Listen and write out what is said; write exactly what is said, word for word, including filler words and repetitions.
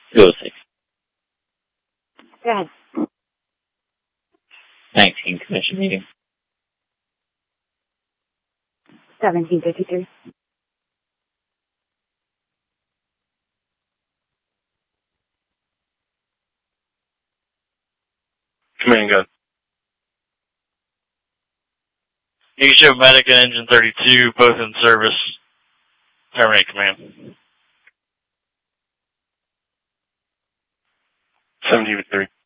two oh six. Go ahead. nineteen commission meeting. seventeen fifty-three. Command gun. You can show medic and engine thirty-two, both in service. Terminate command. seventeen fifty-three.